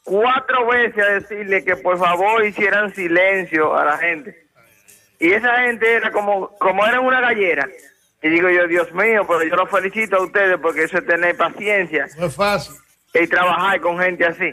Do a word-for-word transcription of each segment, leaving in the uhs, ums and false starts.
cuatro veces a decirle que por favor hicieran silencio a la gente. Y esa gente era como, como eran una gallera. Y digo yo, Dios mío, pero yo los felicito a ustedes porque eso es tener paciencia. No es fácil. Y trabajar con gente así.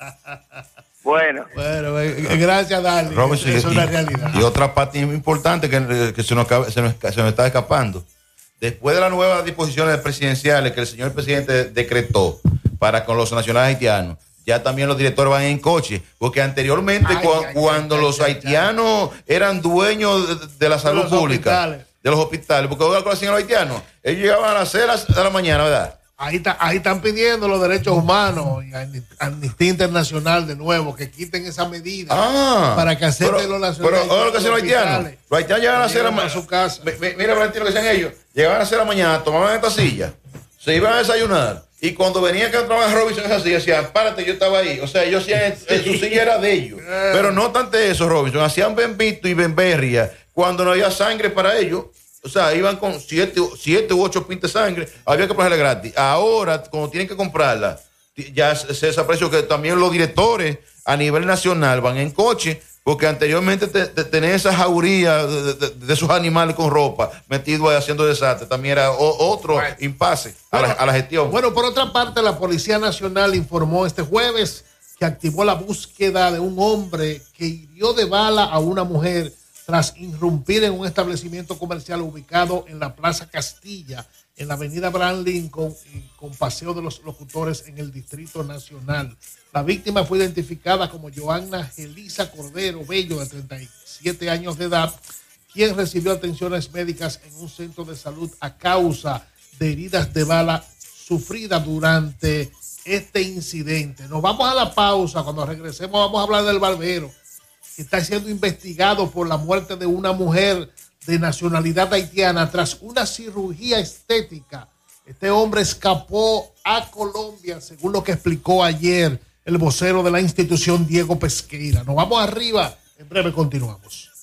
Bueno. Bueno, eh, gracias, Dani. Robinson, es y, una realidad. Y otra parte importante que, que se, nos, se, nos, se nos está escapando. Después de las nuevas disposiciones presidenciales que el señor presidente decretó para con los nacionales haitianos, ya también los directores van en coche, porque anteriormente ay, cu ay, cuando ay, los ay, haitianos ay. eran dueños de, de la salud de pública, hospitales. de los hospitales, porque ahora con los señores haitianos, ellos llegaban a las seis de la mañana, ¿verdad? Ahí, está, ahí están pidiendo los derechos humanos y Amnistía Internacional de nuevo que quiten esa medida ah, para que acepten los nacionales. Pero ahora lo que hacen los haitianos, los haitianos llegan a las seis de la mañana a su casa. Mira, Valentín, lo que hacían ellos, llegaban a las seis de la mañana, tomaban esta silla, se iban a desayunar. Y cuando venían que entraban a Robinson así, decían, párate, yo estaba ahí. O sea, ellos hacían, su silla era de ellos. Pero no tanto eso, Robinson. Hacían bembito y bemberria cuando no había sangre para ellos. O sea, iban con siete, siete u ocho pintes de sangre. Había que comprarla gratis. Ahora, cuando tienen que comprarla, ya se desapareció que también los directores a nivel nacional van en coche. Porque anteriormente te, te, tener esa jauría de, de, de esos animales con ropa metidos ahí haciendo desastre también era o, otro bueno. impasse a, bueno, la, a la gestión. Bueno, por otra parte, la Policía Nacional informó este jueves que activó la búsqueda de un hombre que hirió de bala a una mujer tras irrumpir en un establecimiento comercial ubicado en la Plaza Castilla, en la avenida Abraham Lincoln y con Paseo de los Locutores en el Distrito Nacional. La víctima fue identificada como Joanna Elisa Cordero Bello, de treinta y siete años de edad, quien recibió atenciones médicas en un centro de salud a causa de heridas de bala sufridas durante este incidente. Nos vamos a la pausa. Cuando regresemos vamos a hablar del barbero que está siendo investigado por la muerte de una mujer de nacionalidad haitiana tras una cirugía estética. Este hombre escapó a Colombia, según lo que explicó ayer el vocero de la institución, Diego Pesqueira. Nos vamos arriba, en breve continuamos.